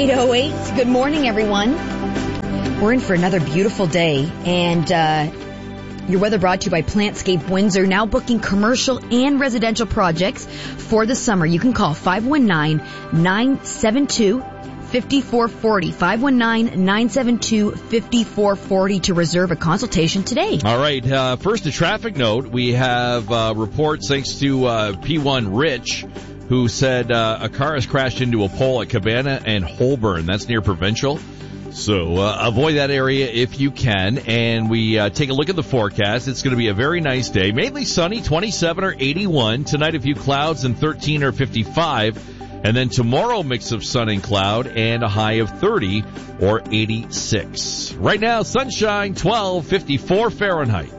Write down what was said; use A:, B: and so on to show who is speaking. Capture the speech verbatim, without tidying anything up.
A: eight oh eight. Good morning, everyone. We're in for another beautiful day, and uh, your weather brought to you by Plantscape Windsor, now booking commercial and residential projects for the summer. You can call five one nine, nine seven two, five four four zero, five one nine, nine seven two, five four four zero to reserve a consultation today.
B: All right, uh, first a traffic note. We have uh, reports thanks to uh, P one Rich, who said uh, a car has crashed into a pole at Cabana and Holborn. That's near Provincial. So uh, avoid that area if you can. And we uh, take a look at the forecast. It's going to be a very nice day. Mainly sunny, twenty-seven or eighty-one. Tonight a few clouds and thirteen or fifty-five. And then tomorrow, mix of sun and cloud and a high of thirty or eighty-six. Right now, sunshine, twelve fifty-four Fahrenheit.